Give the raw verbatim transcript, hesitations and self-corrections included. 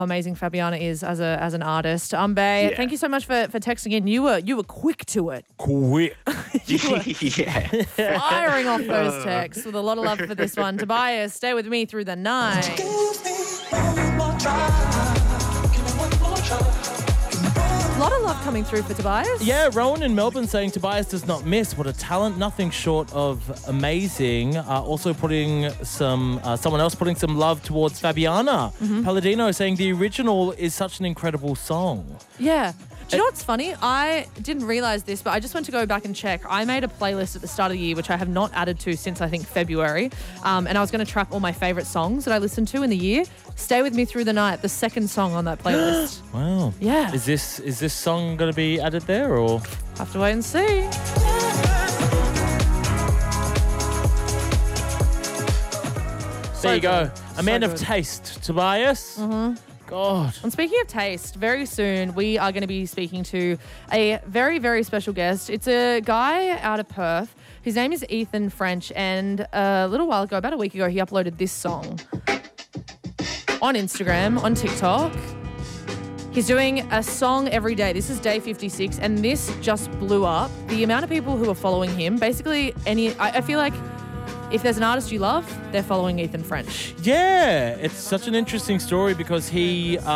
amazing Fabiana is as a as an artist. Um, Bay, Yeah. thank you so much for, for texting in. You were you were quick to it, Quick. yeah. firing off those texts with a lot of love for this one. Tobias, stay with me through the night. A lot of love coming through for Tobias. Yeah, Rowan in Melbourne saying Tobias does not miss. What a talent, nothing short of amazing. Uh, also putting some, uh, someone else putting some love towards Fabiana. Mm-hmm. Palladino saying the original is such an incredible song. Yeah. Do you know what's funny? I didn't realize this, but I just went to go back and check. I made a playlist at the start of the year, which I have not added to since I think February. Um, and I was going to track all my favorite songs that I listened to in the year. Stay With Me Through the Night, the second song on that playlist. Wow. Yeah. Is this is this song going to be added there or? Have to wait and see. There you go. good. A man So of good. taste, Tobias. Mm-hmm. God. And speaking of taste, very soon we are going to be speaking to a very, very special guest. It's a guy out of Perth. His name is Ethan French, and a little while ago, about a week ago, he uploaded this song on Instagram, on TikTok. He's doing a song every day. This is day fifty-six, and this just blew up. The amount of people who are following him, basically any, I, I feel like if there's an artist you love, they're following Ethan French. Yeah, it's such an interesting story because he